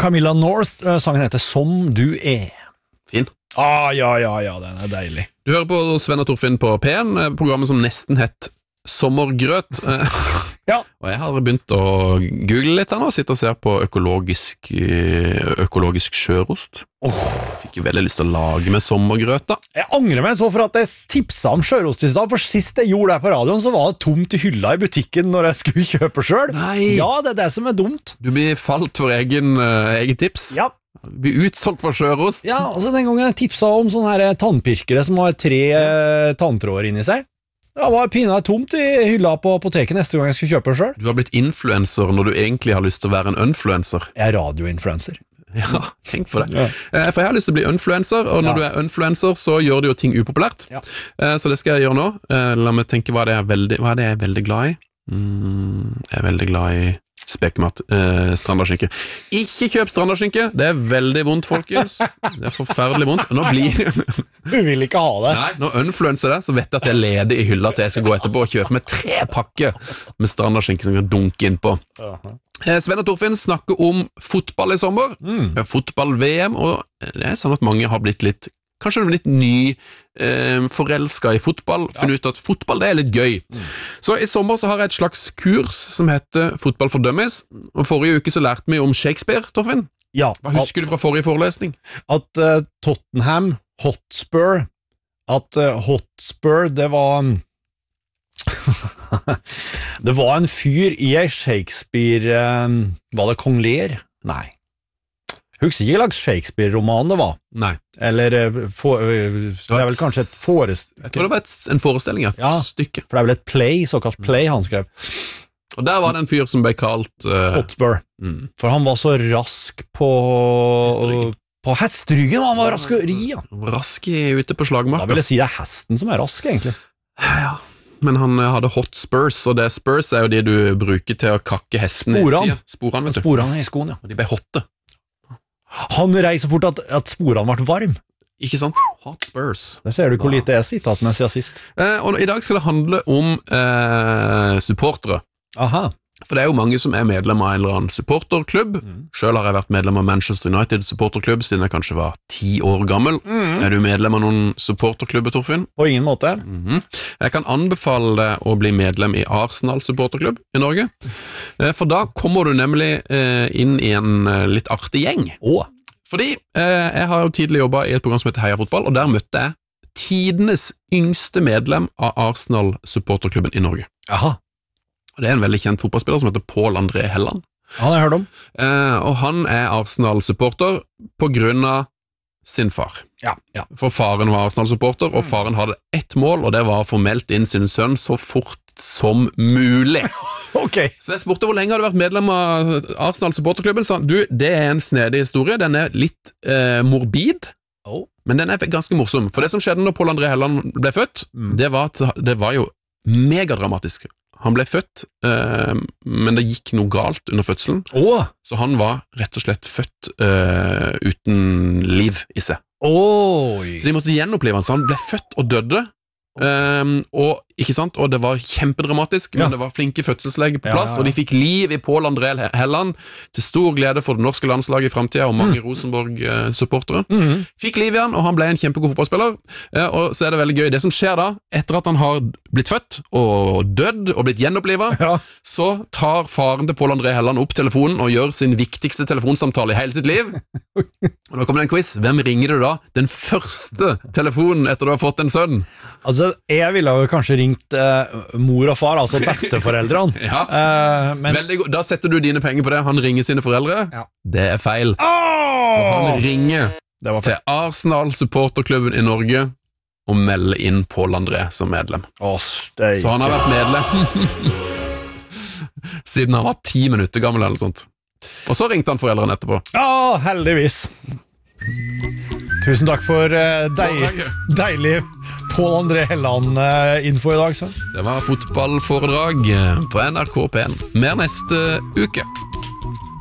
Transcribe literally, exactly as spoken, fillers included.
Camilla North, sangen heter Som du er. Fin. Ah, ja, ja, ja, den er deilig. Du hører på Sven og Torfinn på P en, programmet som nesten hett Sommergrøt. Ja. Og jeg har begynt å google litt her nå, sitte og ser på økologisk, økologisk sjørost. Oh. Fikk jo veldig lyst til å lage med sommergrøt da. Jeg angrer meg så for at jeg tipsa om sjørost i stad, for sist jeg gjorde det på radioen, så var det tomt i hylla i butikken når jeg skulle kjøpe selv. Nei. Ja, det er det som er dumt. Du blir falt for egen, uh, egen tips. Ja. Du blir utsolgt for sjørost. Ja, altså den gangen jeg tipsa om sånne her tannpirkere som har tre eh, tanntråder inni seg. Det var pinlig tomt i hylla på apoteket neste gang jeg skulle kjøpe det selv. Du har blitt influencer når du egentlig har lyst til å være en unfluencer. Jeg er radioinfluencer. Ja, tenk på det. Ja. Eh, For jeg har lyst til å bli unfluencer, og når Ja. du er unfluencer, så gjør du jo ting upopulært. Ja. Eh, Så det skal jeg gjøre nå. Eh, La meg tenke hva det er veldig, hva er det jeg er veldig glad i. Mm, jeg er veldig glad i spekemat, eh, strandaskinke. Ikke kjøp strandaskinke, det er veldig vondt, folkens. Det er forferdelig vondt. Nå blir Du vil ikke ha det. Nei, når unfluencer det, så vet jeg at jeg leder i hylla til jeg skal gå etterpå og kjøpe med tre pakker med strandaskinke som jeg kan dunke inn på. Uh-huh. Eh, Sven og Torfinn snakker om fotball i sommer. Mm. Fotball-V M, og det er sånn at mange har blitt litt kanskje litt ny eh, forelsket i fotball, ja. Funnet ut at fotball det er litt gøy. Mm. Så i sommer så har jeg et slags kurs som heter Fotball for Dummies, og forrige uke så lærte vi om Shakespeare, Torfinn. Ja, Hva husker at, du fra forrige forelesning? At uh, Tottenham Hotspur, at uh, Hotspur, det var det var en fyr i ei Shakespeare, um, var det Kong Lear? Nei. Husker ikke hva slags Shakespeare-roman det var. Nei. Eller for, det er vel kanskje et forestilling. Jeg tror det var et, en forestilling, et ja, stykke. For det er vel et play, såkalt play han skrev. Og der var det en fyr som ble kalt uh, Hotspur. Mm. For han var så rask på Hesteryggen. På hesteryggen, han var rask å ri. Ja. Rask ute på slagmarka. Da vil jeg si det er hesten som er rask, egentlig. Ja, men han hadde hot spurs, og det spurs er jo de du bruker til å kakke hestene i siden. Sporene, vet du. Sporene i skoen, ja. Og de ble hotte. Han reiser fort at, at sporene ble varm. Ikke sant? Hot Spurs. Der ser du hvor lite jeg sitter med siden sist. Eh, og i dag skal det handle om eh, supportere. Aha. For det er jo mange som er medlem av en eller annen supporterklubb. Mm. Selv har jeg vært medlem av Manchester United supporterklubb siden jeg kanskje var ti år gammel. Mm. Er du medlem av noen supporterklubber, Torfinn? På ingen måte. Mm-hmm. Jeg kan anbefale deg å bli medlem i Arsenal supporterklubb i Norge. Eh, for da kommer du nemlig eh, inn i en eh, litt artig gjeng. Åh. Fordi eh, jeg har jo tidlig jobbet i et program som heter Heia Fotball, og der møtte jeg tidenes yngste medlem av Arsenal supporterklubben i Norge. Aha. Og det er en veldig kjent fotballspiller som heter Pål André Helland. Han har jeg hørt om. Eh, og han er Arsenal-supporter på grunn av sin far. Ja, ja. For faren var Arsenal-supporter, og faren hadde ett mål, og det var å få meldt inn sin sønn så fort som mulig. Ok. Så jeg spurte hvor lenge hadde du vært medlem av Arsenal-supporterklubben. Så du, det er en snedig historie. Den er litt eh, morbid. Oh. Men den er ganske morsom. For det som skjedde når Pål André Helland ble født, mm. det, var at, det var jo megadramatisk. Han ble født, eh, men det gikk noe galt under fødselen, oh. så han var rett og slett født eh, uten liv i seg. Oh. Så de måtte gjenopplive han, så han ble født og døde. Um, og, ikke sant? Og det var kjempedramatisk, men ja. det var flinke fødselsleger på plass, ja, ja, ja. Og de fikk liv i Pål André Helland, til stor glede for det norske landslaget i fremtiden, og mange mm. Rosenborg-supportere. Mm. Fikk liv i han, og han ble en kjempegod fotballspiller. uh, Og så er det veldig gøy. Det som skjer da, etter at han har blitt født og dødd og blitt gjenopplivet, ja. Så tar faren til Pål André Helland opp telefonen og gjør sin viktigste telefonsamtale i hele sitt liv. Og da kommer det en quiz. Hvem ringer du da? Den første telefonen etter du har fått en sønn. Altså, jeg ville jo kanskje ringt eh, mor og far, altså besteforeldrene. Ja. eh, men... Veldig god. Da setter du dine penger på det. Han ringer sine foreldre. Ja. Det er feil. Oh! For han ringer til Arsenal supporterklubben i Norge og melder inn Pål André som medlem. Oh, Så han har vært medlem siden han var ti minutter gammel eller sånt. Og så ringte han foreldrene etterpå. Ja, heldigvis. Tusen takk for uh, deil, deilig Pål André Helland-info uh, i dag. Så. Det var fotballforedrag på N R K P en. Mer neste uke.